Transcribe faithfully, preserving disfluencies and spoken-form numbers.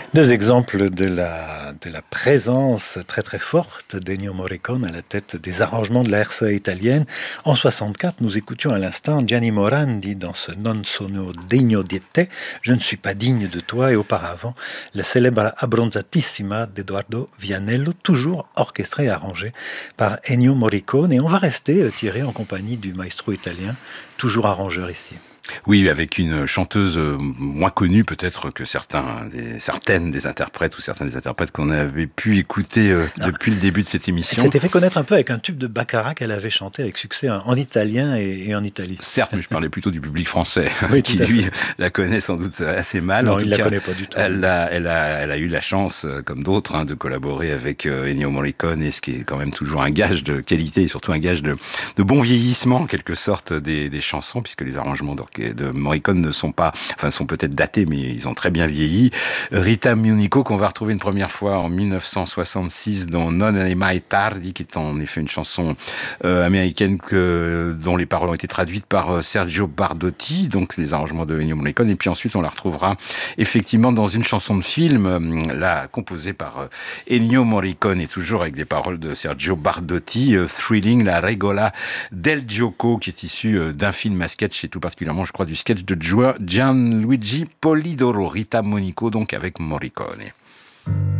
Deux exemples de la, de la présence très très forte d'Ennio Morricone à la tête des arrangements de la R C A italienne. En soixante-quatre, nous écoutions à l'instant Gianni Morandi dans ce Non sono degno di te, je ne suis pas digne de toi, et auparavant la célèbre Abbronzatissima d'Edoardo Vianello, toujours orchestrée et arrangée par Ennio Morricone. Et on va rester euh, tiré en compagnie du maestro italien, toujours arrangeur ici. Oui, avec une chanteuse moins connue peut-être que certains, des, certaines des interprètes ou certains des interprètes qu'on avait pu écouter euh, depuis le début de cette émission. Elle s'était fait connaître un peu avec un tube de Baccarat qu'elle avait chanté avec succès en italien et, et en Italie. Certes, mais je parlais plutôt du public français, oui, qui lui la connaît sans doute assez mal. Non, en il tout la cas, connaît pas du tout. Elle a, elle a, elle a eu la chance, comme d'autres, hein, de collaborer avec euh, Ennio Morricone, et ce qui est quand même toujours un gage de qualité et surtout un gage de, de bon vieillissement, en quelque sorte, des, des chansons, puisque les arrangements de Morricone ne sont pas, enfin sont peut-être datés, mais ils ont très bien vieilli. Rita Monico, qu'on va retrouver une première fois en dix-neuf cent soixante-six dans Non è mai tardi, qui est en effet une chanson euh, américaine que, dont les paroles ont été traduites par euh, Sergio Bardotti, donc les arrangements de Ennio Morricone. Et puis ensuite, on la retrouvera effectivement dans une chanson de film, euh, là composée par euh, Ennio Morricone et toujours avec des paroles de Sergio Bardotti, euh, Thrilling, la regola del gioco, qui est issue euh, d'un film à sketch, et tout particulièrement, je crois, du sketch de Gianluigi Polidoro. Rita Monico, donc avec Morricone.